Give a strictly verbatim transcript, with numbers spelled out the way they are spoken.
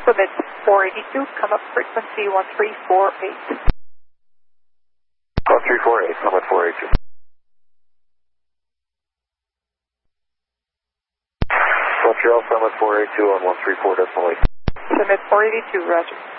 Submit four eighty-two, come up frequency one three four eight. one three four eight, come at four eighty-two. Montreal, Summit four eighty-two on one three four decimal eight. Submit four eighty-two, roger.